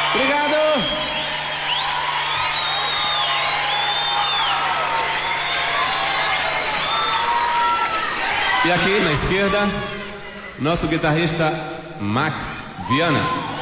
Obrigado! E aqui na esquerda, nosso guitarrista Max Viana.